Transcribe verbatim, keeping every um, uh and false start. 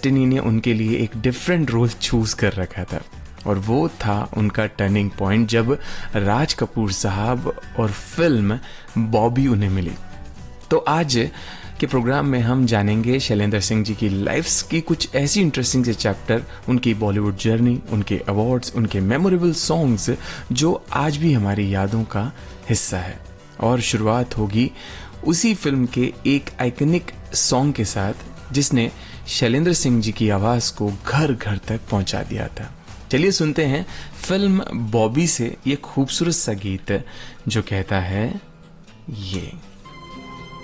Destiny ने उनके लिए एक डिफरेंट रोल चूज कर रखा था, और वो था उनका टर्निंग पॉइंट जब राज कपूर साहब और फिल्म बॉबी उन्हें मिली। तो आज के प्रोग्राम में हम जानेंगे शैलेंद्र सिंह जी की लाइफ्स की कुछ ऐसी इंटरेस्टिंग से चैप्टर, उनकी बॉलीवुड जर्नी, उनके अवार्ड्स, उनके मेमोरेबल सॉन्ग्स जो आज भी हमारी यादों का हिस्सा है। और शुरुआत होगी उसी फिल्म के एक आइकनिक सॉन्ग के साथ जिसने शैलेंद्र सिंह जी की आवाज को घर घर तक पहुंचा दिया था। चलिए सुनते हैं फिल्म बॉबी से ये खूबसूरत सा गीत जो कहता है ये।